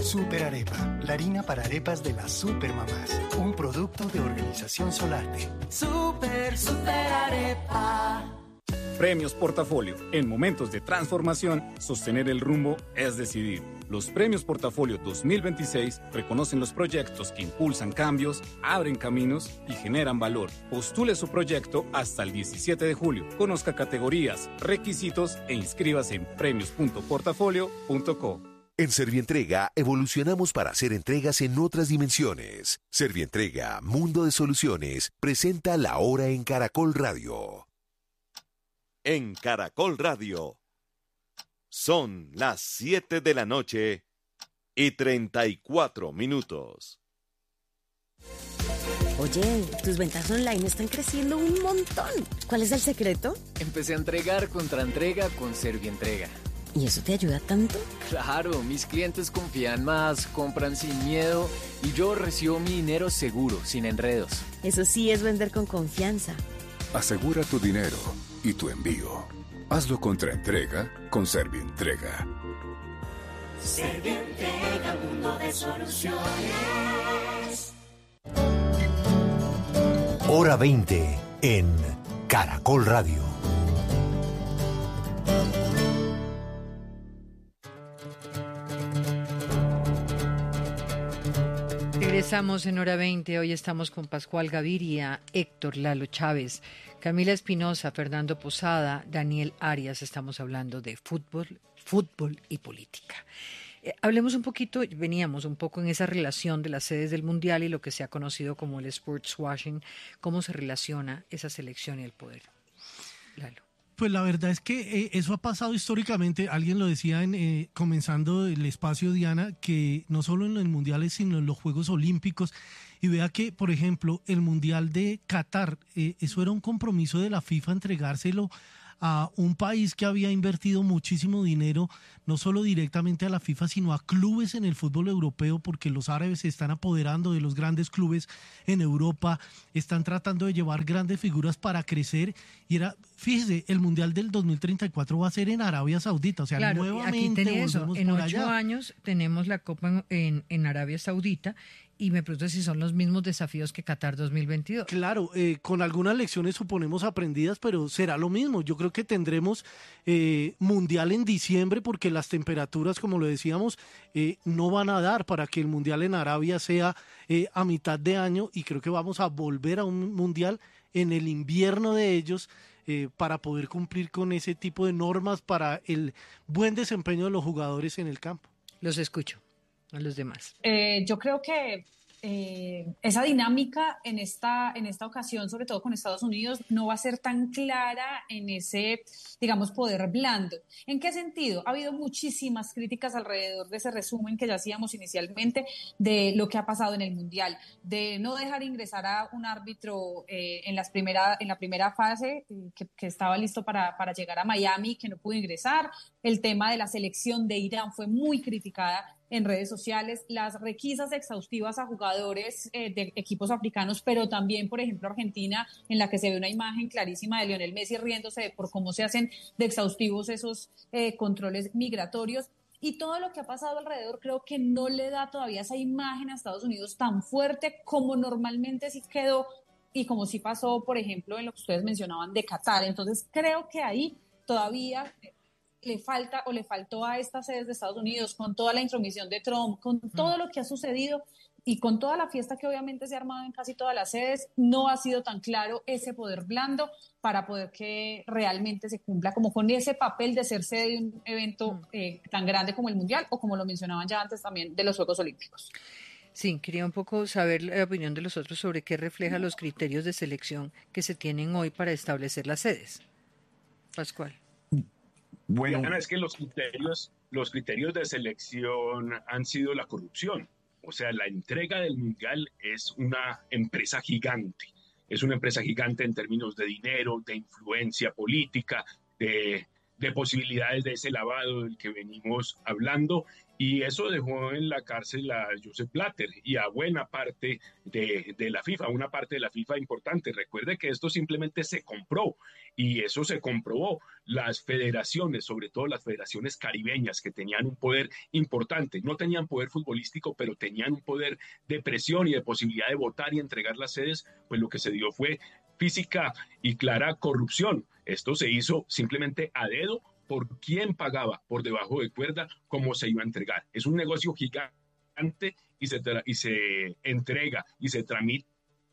Super Arepa, la harina para arepas de las supermamás. Un producto de Organización Solarte. Super Arepa. Premios Portafolio. En momentos de transformación, sostener el rumbo es decidir. Los Premios Portafolio 2026 reconocen los proyectos que impulsan cambios, abren caminos y generan valor. Postule su proyecto hasta el 17 de julio. Conozca categorías, requisitos e inscríbase en premios.portafolio.co. En Servientrega evolucionamos para hacer entregas en otras dimensiones. Servientrega, Mundo de Soluciones, presenta La Hora en Caracol Radio. En Caracol Radio. Son las 7 de la noche y 34 minutos. Oye, tus ventas online están creciendo un montón. ¿Cuál es el secreto? Empecé a entregar contra entrega con Servientrega. ¿Y eso te ayuda tanto? Claro, mis clientes confían más, compran sin miedo y yo recibo mi dinero seguro, sin enredos. Eso sí es vender con confianza. Asegura tu dinero y tu envío. Hazlo contra entrega con Servientrega. Servientrega, mundo de soluciones. Hora 20 en Caracol Radio. Regresamos en Hora 20. Hoy estamos con Pascual Gaviria, Héctor Lalo Chávez, Camila Espinosa, Fernando Posada, Daniel Arias. Estamos hablando de fútbol y política. Hablemos un poquito, veníamos un poco en esa relación de las sedes del Mundial y lo que se ha conocido como el sports washing. ¿Cómo se relaciona esa selección y el poder? Lalo. Pues la verdad es que eso ha pasado históricamente. Alguien lo decía comenzando el espacio, Diana, que no solo en los mundiales, sino en los Juegos Olímpicos. Y vea que, por ejemplo, el Mundial de Qatar, eso era un compromiso de la FIFA entregárselo a un país que había invertido muchísimo dinero, no solo directamente a la FIFA, sino a clubes en el fútbol europeo, porque los árabes se están apoderando de los grandes clubes en Europa, están tratando de llevar grandes figuras para crecer, y fíjese, el Mundial del 2034 va a ser en Arabia Saudita, o sea, claro, nuevamente aquí tenés eso. En 8 allá. años tenemos la Copa en Arabia Saudita, y me pregunto si son los mismos desafíos que Qatar 2022. Claro, con algunas lecciones suponemos aprendidas, pero será lo mismo. Yo creo que tendremos Mundial en diciembre, porque las temperaturas, como lo decíamos, no van a dar para que el Mundial en Arabia sea a mitad de año, y creo que vamos a volver a un Mundial en el invierno de ellos, para poder cumplir con ese tipo de normas para el buen desempeño de los jugadores en el campo. Los escucho. A los demás. Yo creo que esa dinámica en esta ocasión, sobre todo con Estados Unidos, no va a ser tan clara en ese, digamos, poder blando. ¿En qué sentido? Ha habido muchísimas críticas alrededor de ese resumen que ya hacíamos inicialmente de lo que ha pasado en el Mundial, de no dejar ingresar a un árbitro en la primera fase que estaba listo para llegar a Miami, que no pudo ingresar. El tema de la selección de Irán fue muy criticada en redes sociales, las requisas exhaustivas a jugadores de equipos africanos, pero también, por ejemplo, Argentina, en la que se ve una imagen clarísima de Lionel Messi riéndose por cómo se hacen de exhaustivos esos controles migratorios. Y todo lo que ha pasado alrededor creo que no le da todavía esa imagen a Estados Unidos tan fuerte como normalmente sí quedó y como sí pasó, por ejemplo, en lo que ustedes mencionaban de Qatar. Entonces creo que ahí todavía le faltó a estas sedes de Estados Unidos, con toda la intromisión de Trump, con todo lo que ha sucedido y con toda la fiesta que obviamente se ha armado en casi todas las sedes, no ha sido tan claro ese poder blando para poder que realmente se cumpla como con ese papel de ser sede de un evento tan grande como el Mundial, o como lo mencionaban ya antes también, de los Juegos Olímpicos. Sí, quería un poco saber la opinión de los otros sobre qué refleja los criterios de selección que se tienen hoy para establecer las sedes. Pascual. Bueno, Ana, es que los criterios de selección han sido la corrupción. O sea, la entrega del Mundial es una empresa gigante. Es una empresa gigante en términos de dinero, de influencia política, de posibilidades de ese lavado del que venimos hablando. Y eso dejó en la cárcel a Joseph Blatter y a buena parte de la FIFA, una parte de la FIFA importante. Recuerde que esto simplemente se compró y eso se comprobó. Las federaciones, sobre todo las federaciones caribeñas, que tenían un poder importante, no tenían poder futbolístico, pero tenían un poder de presión y de posibilidad de votar y entregar las sedes, pues lo que se dio fue física y clara corrupción. Esto se hizo simplemente a dedo por quién pagaba por debajo de cuerda, cómo se iba a entregar. Es un negocio gigante y se entrega y se tramita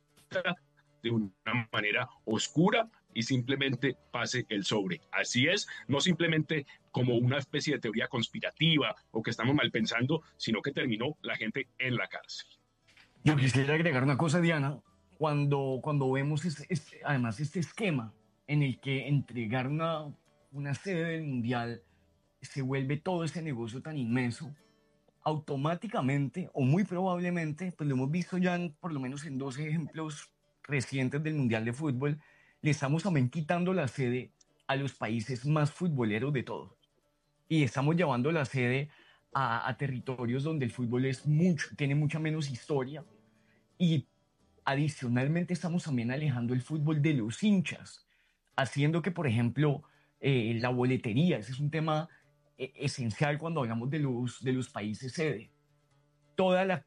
de una manera oscura y simplemente pase el sobre. Así es, no simplemente como una especie de teoría conspirativa o que estamos mal pensando, sino que terminó la gente en la cárcel. Yo quisiera agregar una cosa, Diana. Cuando vemos además este esquema en el que entregar una sede del Mundial se vuelve todo ese negocio tan inmenso, automáticamente o muy probablemente, pues lo hemos visto ya por lo menos en 2 ejemplos recientes del Mundial de Fútbol, le estamos también quitando la sede a los países más futboleros de todos. Y estamos llevando la sede a territorios donde el fútbol tiene mucha menos historia, y adicionalmente estamos también alejando el fútbol de los hinchas, haciendo que, por ejemplo, la boletería, ese es un tema esencial cuando hablamos de los países sede. Toda la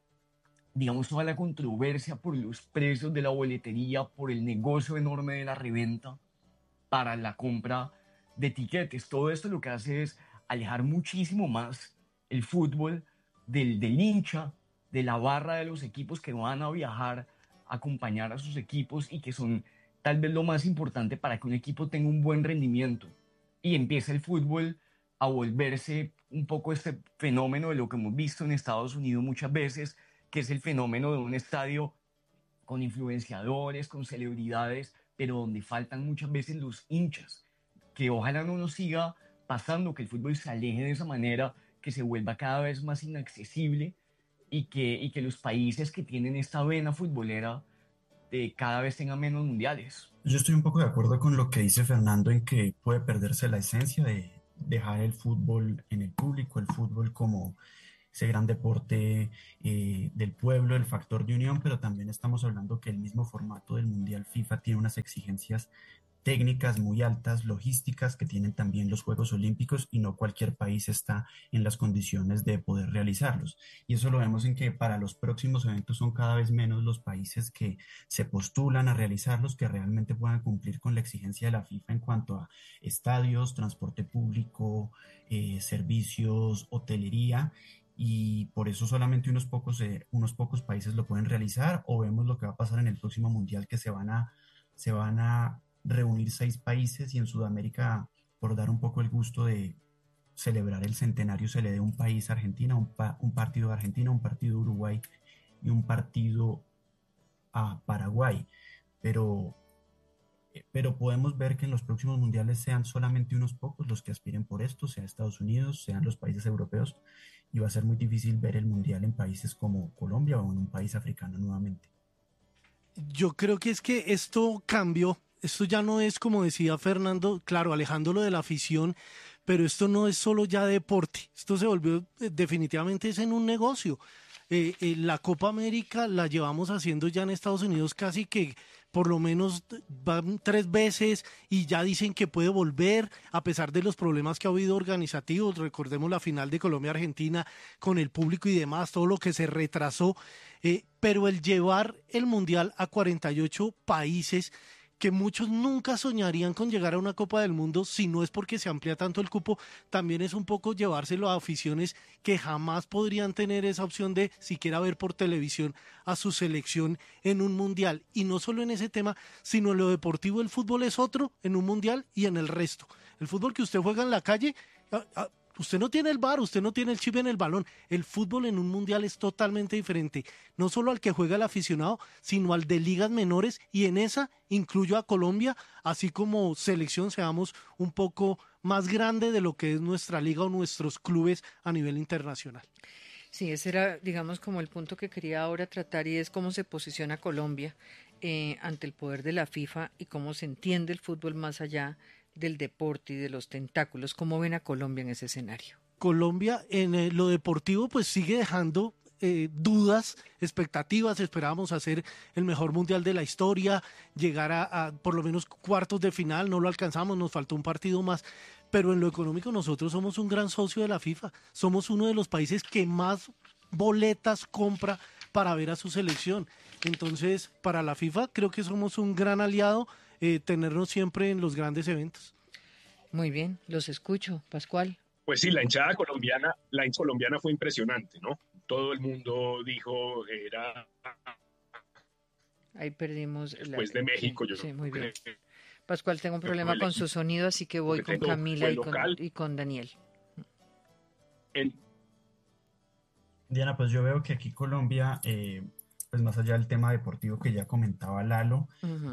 controversia por los precios de la boletería, por el negocio enorme de la reventa para la compra de tiquetes, todo esto lo que hace es alejar muchísimo más el fútbol del hincha, de la barra de los equipos que van a viajar a acompañar a sus equipos y que son tal vez lo más importante para que un equipo tenga un buen rendimiento. Y empieza el fútbol a volverse un poco este fenómeno de lo que hemos visto en Estados Unidos muchas veces, que es el fenómeno de un estadio con influenciadores, con celebridades, pero donde faltan muchas veces los hinchas. Que ojalá no nos siga pasando, que el fútbol se aleje de esa manera, que se vuelva cada vez más inaccesible y que los países que tienen esta vena futbolera cada vez tengan menos mundiales. Yo estoy un poco de acuerdo con lo que dice Fernando en que puede perderse la esencia de dejar el fútbol en el público, el fútbol como ese gran deporte del pueblo, el factor de unión, pero también estamos hablando que el mismo formato del Mundial FIFA tiene unas exigencias técnicas muy altas, logísticas, que tienen también los Juegos Olímpicos, y no cualquier país está en las condiciones de poder realizarlos. Y eso lo vemos en que para los próximos eventos son cada vez menos los países que se postulan a realizarlos, que realmente puedan cumplir con la exigencia de la FIFA en cuanto a estadios, transporte público, servicios, hotelería, y por eso solamente unos pocos países lo pueden realizar. O vemos lo que va a pasar en el próximo Mundial, que se van a reunir 6 países, y en Sudamérica, por dar un poco el gusto de celebrar el centenario, se le dé un país a Argentina, un partido de Argentina, un partido de Uruguay y un partido a Paraguay. Pero podemos ver que en los próximos mundiales sean solamente unos pocos los que aspiren por esto, sea Estados Unidos, sean los países europeos, y va a ser muy difícil ver el mundial en países como Colombia o en un país africano nuevamente. Yo creo que es que esto cambió. Esto ya no es, como decía Fernando, claro, alejándolo de la afición, pero esto no es solo ya deporte. Esto se volvió definitivamente es en un negocio. La Copa América la llevamos haciendo ya en Estados Unidos casi que por lo menos van 3 veces, y ya dicen que puede volver a pesar de los problemas que ha habido organizativos. Recordemos la final de Colombia-Argentina con el público y demás, todo lo que se retrasó. Pero el llevar el Mundial a 48 países, que muchos nunca soñarían con llegar a una Copa del Mundo si no es porque se amplía tanto el cupo, también es un poco llevárselo a aficiones que jamás podrían tener esa opción de siquiera ver por televisión a su selección en un mundial. Y no solo en ese tema, sino en lo deportivo. El fútbol es otro en un mundial y en el resto. El fútbol que usted juega en la calle, usted no tiene el VAR, usted no tiene el chip en el balón. El fútbol en un mundial es totalmente diferente, no solo al que juega el aficionado, sino al de ligas menores, y en esa incluyo a Colombia, así como selección seamos un poco más grande de lo que es nuestra liga o nuestros clubes a nivel internacional. Sí, ese era, digamos, como el punto que quería ahora tratar, y es cómo se posiciona Colombia ante el poder de la FIFA y cómo se entiende el fútbol más allá del deporte y de los tentáculos. ¿Cómo ven a Colombia en ese escenario? Colombia en lo deportivo pues sigue dejando dudas, expectativas. Esperábamos hacer el mejor mundial de la historia, llegar a por lo menos cuartos de final, no lo alcanzamos, nos faltó un partido más, pero en lo económico nosotros somos un gran socio de la FIFA, somos uno de los países que más boletas compra para ver a su selección. Entonces, para la FIFA creo que somos un gran aliado, tenernos siempre en los grandes eventos. Muy bien, los escucho, Pascual. Pues sí, la hinchada colombiana fue impresionante, ¿no? Todo el mundo dijo, era... Ahí perdimos... Después de México, sí, muy bien. Pascual, tengo un problema con su sonido, así que voy con Camila y con Daniel. Diana, pues yo veo que aquí Colombia, pues más allá del tema deportivo que ya comentaba Lalo,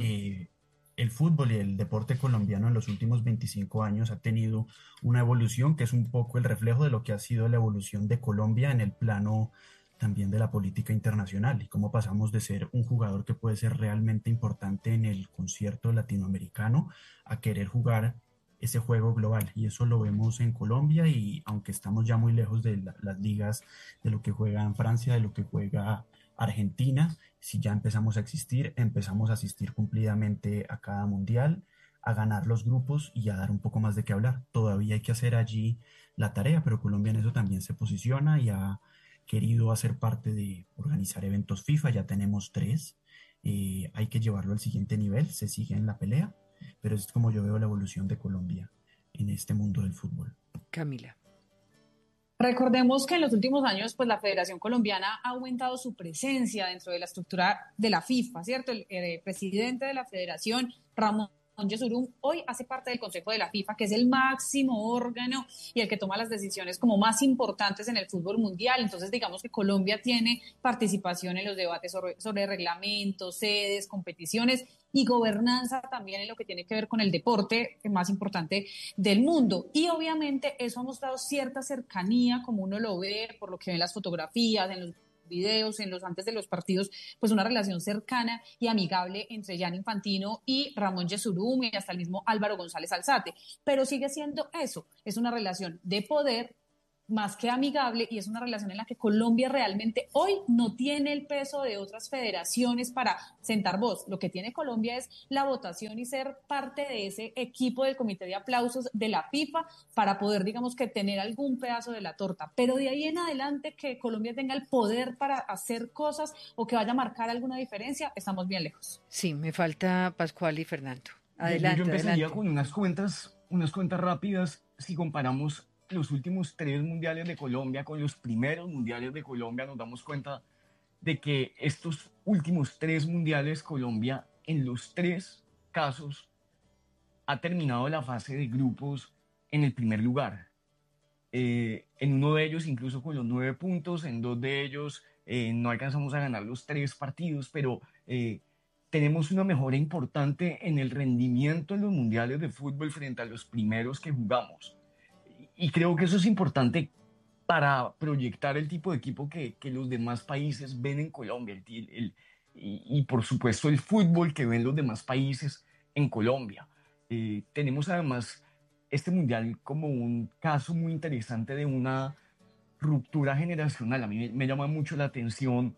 el fútbol y el deporte colombiano en los últimos 25 años ha tenido una evolución que es un poco el reflejo de lo que ha sido la evolución de Colombia en el plano también de la política internacional y cómo pasamos de ser un jugador que puede ser realmente importante en el concierto latinoamericano a querer jugar ese juego global. Y eso lo vemos en Colombia y aunque estamos ya muy lejos de las ligas, de lo que juega en Francia, de lo que juega Argentina, si ya empezamos a asistir cumplidamente a cada mundial, a ganar los grupos y a dar un poco más de qué hablar. Todavía hay que hacer allí la tarea, pero Colombia en eso también se posiciona y ha querido hacer parte de organizar eventos FIFA, ya tenemos 3, hay que llevarlo al siguiente nivel, se sigue en la pelea, pero es como yo veo la evolución de Colombia en este mundo del fútbol. Camila. Recordemos que en los últimos años, pues la Federación Colombiana ha aumentado su presencia dentro de la estructura de la FIFA, ¿cierto? El presidente de la Federación, Ramón Yesurún, hoy hace parte del Consejo de la FIFA, que es el máximo órgano y el que toma las decisiones como más importantes en el fútbol mundial. Entonces, digamos que Colombia tiene participación en los debates sobre reglamentos, sedes, competiciones y gobernanza también en lo que tiene que ver con el deporte más importante del mundo. Y obviamente eso ha mostrado cierta cercanía, como uno lo ve, por lo que ven las fotografías, en los videos, antes de los partidos, pues una relación cercana y amigable entre Gianni Infantino y Ramón Yesurún y hasta el mismo Álvaro González Alzate. Pero sigue siendo eso, es una relación de poder más que amigable y es una relación en la que Colombia realmente hoy no tiene el peso de otras federaciones para sentar voz. Lo que tiene Colombia es la votación y ser parte de ese equipo del comité de aplausos de la FIFA para poder, digamos, que tener algún pedazo de la torta. Pero de ahí en adelante que Colombia tenga el poder para hacer cosas o que vaya a marcar alguna diferencia, estamos bien lejos. Sí, me falta Pascual y Fernando. Adelante, yo empezaría adelante. con unas cuentas rápidas. Si comparamos los últimos 3 mundiales de Colombia con los primeros mundiales de Colombia, nos damos cuenta de que estos últimos 3 mundiales Colombia, en los 3 casos, ha terminado la fase de grupos en el primer lugar. En uno de ellos incluso con los 9 puntos, en 2 de ellos no alcanzamos a ganar los 3 partidos, pero tenemos una mejora importante en el rendimiento en los mundiales de fútbol frente a los primeros que jugamos. Y creo que eso es importante para proyectar el tipo de equipo que los demás países ven en Colombia y por supuesto el fútbol que ven los demás países en Colombia. Tenemos además este mundial como un caso muy interesante de una ruptura generacional. A mí me llama mucho la atención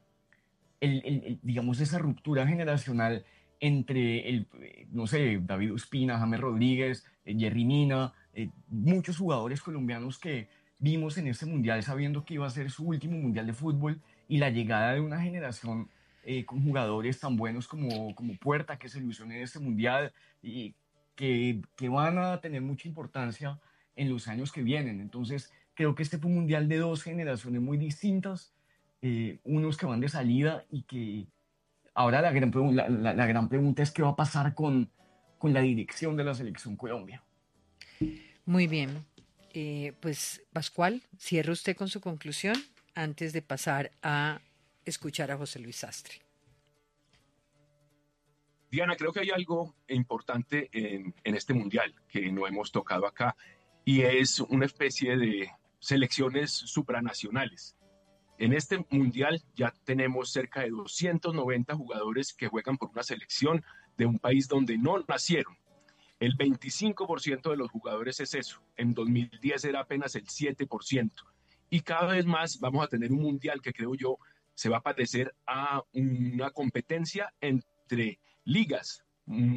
digamos esa ruptura generacional entre no sé, David Ospina, James Rodríguez, Jerry Mina, muchos jugadores colombianos que vimos en este mundial sabiendo que iba a ser su último mundial de fútbol y la llegada de una generación con jugadores tan buenos como Puerta, que se ilusionó en este mundial y que van a tener mucha importancia en los años que vienen. Entonces creo que este fue un mundial de 2 generaciones muy distintas, unos que van de salida y que ahora la gran pregunta es qué va a pasar con la dirección de la Selección Colombia. Muy bien. Pues Pascual, cierre usted con su conclusión antes de pasar a escuchar a José Luis Sastre. Diana, creo que hay algo importante en este mundial que no hemos tocado acá y es una especie de selecciones supranacionales. En este mundial ya tenemos cerca de 290 jugadores que juegan por una selección de un país donde no nacieron. El 25% de los jugadores es eso. En 2010 era apenas el 7%. Y cada vez más vamos a tener un mundial que creo yo se va a parecer a una competencia entre ligas,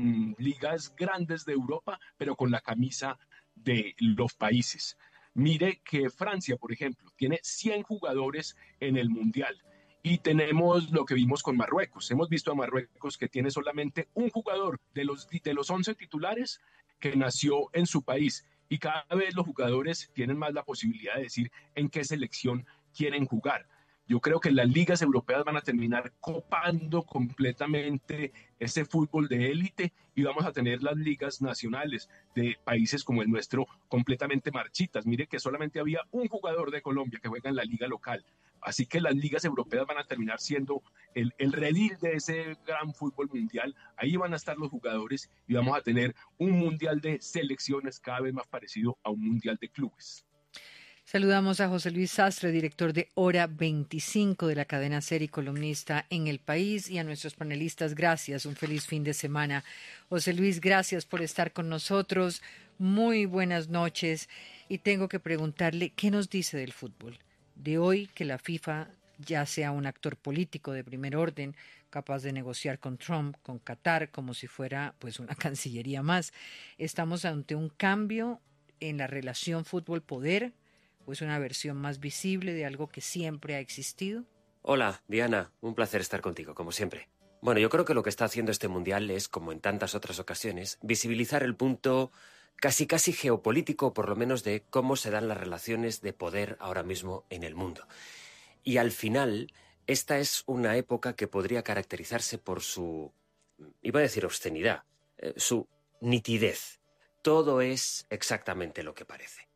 ligas grandes de Europa, pero con la camisa de los países. Mire que Francia, por ejemplo, tiene 100 jugadores en el mundial. Y tenemos lo que vimos con Marruecos. Hemos visto a Marruecos que tiene solamente un jugador de los 11 titulares que nació en su país. Y cada vez los jugadores tienen más la posibilidad de decir en qué selección quieren jugar. Yo creo que las ligas europeas van a terminar copando completamente ese fútbol de élite y vamos a tener las ligas nacionales de países como el nuestro completamente marchitas. Mire que solamente había un jugador de Colombia que juega en la liga local. Así que las ligas europeas van a terminar siendo el redil de ese gran fútbol mundial. Ahí van a estar los jugadores y vamos a tener un mundial de selecciones cada vez más parecido a un mundial de clubes. Saludamos a José Luis Sastre, director de Hora 25 de la cadena SER y columnista en El País, y a nuestros panelistas, gracias, un feliz fin de semana. José Luis, gracias por estar con nosotros, muy buenas noches, y tengo que preguntarle, ¿qué nos dice del fútbol? De hoy que la FIFA ya sea un actor político de primer orden, capaz de negociar con Trump, con Qatar, como si fuera pues una cancillería más. ¿Estamos ante un cambio en la relación fútbol-poder? ¿O es una versión más visible de algo que siempre ha existido? Hola, Diana. Un placer estar contigo, como siempre. Bueno, yo creo que lo que está haciendo este Mundial es, como en tantas otras ocasiones, visibilizar el punto casi geopolítico, por lo menos de cómo se dan las relaciones de poder ahora mismo en el mundo. Y al final, esta es una época que podría caracterizarse por su, iba a decir obscenidad, su nitidez. Todo es exactamente lo que parece.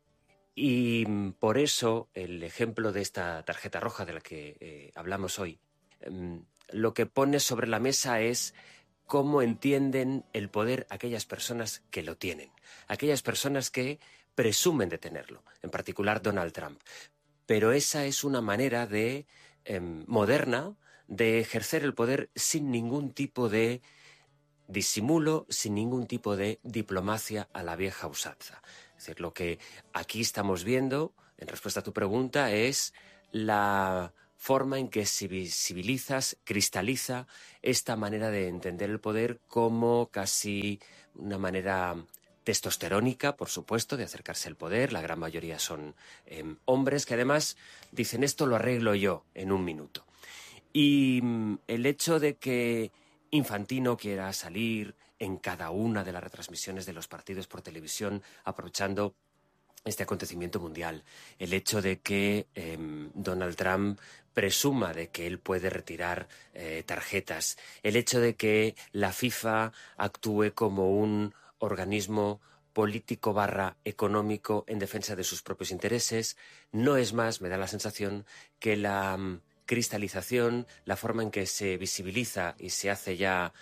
Y por eso el ejemplo de esta tarjeta roja de la que hablamos hoy, lo que pone sobre la mesa es cómo entienden el poder aquellas personas que lo tienen, aquellas personas que presumen de tenerlo, en particular Donald Trump. Pero esa es una manera de moderna de ejercer el poder sin ningún tipo de disimulo, sin ningún tipo de diplomacia a la vieja usanza. Es decir, lo que aquí estamos viendo, en respuesta a tu pregunta, es la forma en que se cristaliza esta manera de entender el poder como casi una manera testosterónica, por supuesto, de acercarse al poder. La gran mayoría son hombres que además dicen esto lo arreglo yo en un minuto. Y el hecho de que Infantino quiera salir en cada una de las retransmisiones de los partidos por televisión aprovechando este acontecimiento mundial, el hecho de que Donald Trump presuma de que él puede retirar tarjetas, el hecho de que la FIFA actúe como un organismo político / económico en defensa de sus propios intereses, no es más, me da la sensación, que la cristalización, la forma en que se visibiliza y se hace ya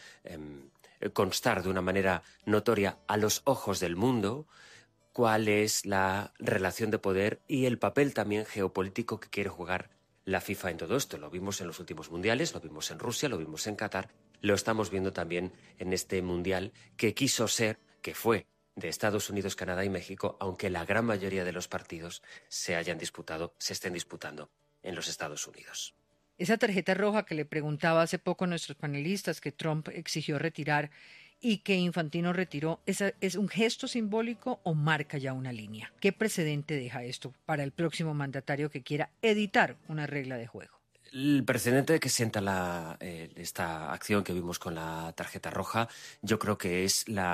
constar de una manera notoria a los ojos del mundo cuál es la relación de poder y el papel también geopolítico que quiere jugar la FIFA en todo esto. Lo vimos en los últimos mundiales, lo vimos en Rusia, lo vimos en Qatar, lo estamos viendo también en este mundial que quiso ser, que fue de Estados Unidos, Canadá y México, aunque la gran mayoría de los partidos se estén disputando en los Estados Unidos. Esa tarjeta roja que le preguntaba hace poco a nuestros panelistas que Trump exigió retirar y que Infantino retiró, ¿es un gesto simbólico o marca ya una línea? ¿Qué precedente deja esto para el próximo mandatario que quiera editar una regla de juego? El precedente que sienta esta acción que vimos con la tarjeta roja, yo creo que es la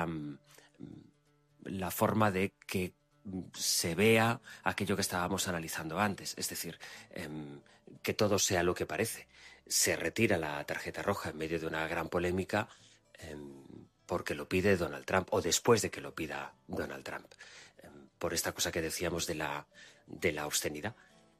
forma de que se vea aquello que estábamos analizando antes, es decir, que todo sea lo que parece. Se retira la tarjeta roja en medio de una gran polémica porque lo pide Donald Trump o después de que lo pida Donald Trump, por esta cosa que decíamos de la obscenidad.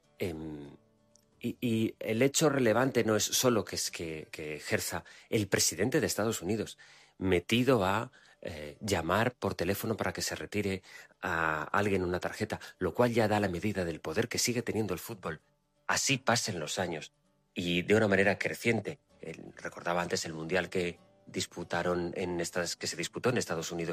Y el hecho relevante no es solo que ejerza el presidente de Estados Unidos metido a llamar por teléfono para que se retire a alguien una tarjeta, lo cual ya da la medida del poder que sigue teniendo el fútbol. Así pasen los años y de una manera creciente. Recordaba antes el mundial que se disputó en Estados Unidos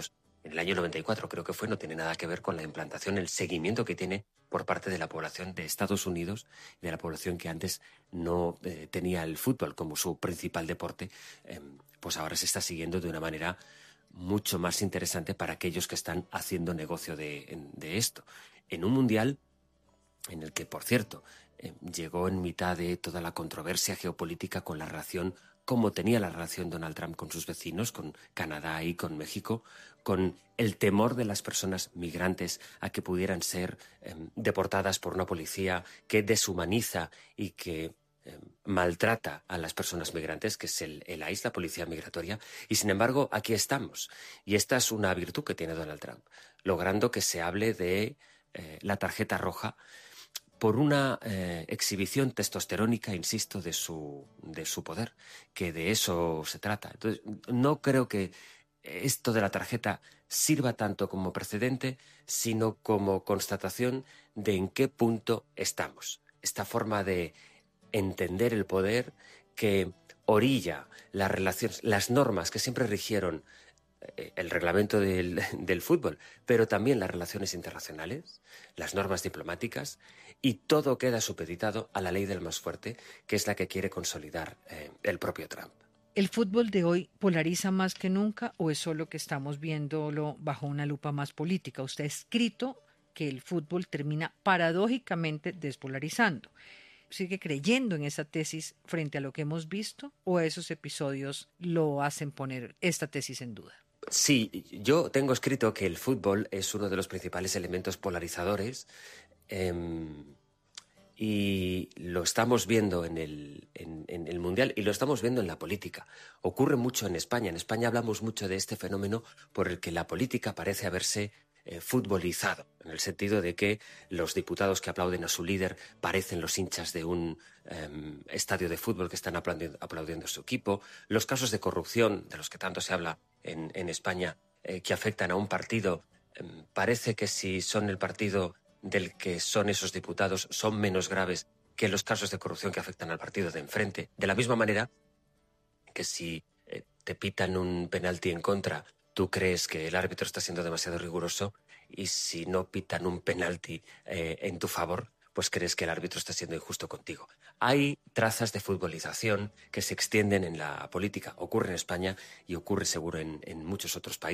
en el año 94 creo que fue, no tiene nada que ver con la implantación, el seguimiento que tiene por parte de la población de Estados Unidos, de la población que antes no tenía el fútbol como su principal deporte, pues ahora se está siguiendo de una manera mucho más interesante para aquellos que están haciendo negocio de esto. En un mundial en el que, por cierto, llegó en mitad de toda la controversia geopolítica con la relación, cómo tenía la relación Donald Trump con sus vecinos, con Canadá y con México, con el temor de las personas migrantes a que pudieran ser deportadas por una policía que deshumaniza y que maltrata a las personas migrantes, que es el ICE, la policía migratoria, y sin embargo aquí estamos. Y esta es una virtud que tiene Donald Trump, logrando que se hable de la tarjeta roja por una exhibición testosterónica, insisto, de su poder, que de eso se trata. Entonces, no creo que esto de la tarjeta sirva tanto como precedente, sino como constatación de en qué punto estamos. Esta forma de entender el poder que orilla las relaciones, las normas que siempre rigieron el reglamento del fútbol, pero también las relaciones internacionales, las normas diplomáticas, y todo queda supeditado a la ley del más fuerte, que es la que quiere consolidar el propio Trump. ¿El fútbol de hoy polariza más que nunca o es solo que estamos viéndolo bajo una lupa más política? Usted ha escrito que el fútbol termina paradójicamente despolarizando. ¿Sigue creyendo en esa tesis frente a lo que hemos visto o esos episodios lo hacen poner esta tesis en duda? Sí, yo tengo escrito que el fútbol es uno de los principales elementos polarizadores y lo estamos viendo en el Mundial y lo estamos viendo en la política. Ocurre mucho en España. En España hablamos mucho de este fenómeno por el que la política parece haberse futbolizado, en el sentido de que los diputados que aplauden a su líder parecen los hinchas de un estadio de fútbol que están aplaudiendo a su equipo. Los casos de corrupción, de los que tanto se habla en España, que afectan a un partido, parece que si son el partido del que son esos diputados son menos graves que los casos de corrupción que afectan al partido de enfrente. De la misma manera que si te pitan un penalti en contra, tú crees que el árbitro está siendo demasiado riguroso, y si no pitan un penalti en tu favor, pues crees que el árbitro está siendo injusto contigo. Hay trazas de futbolización que se extienden en la política. Ocurre en España y ocurre seguro en muchos otros países.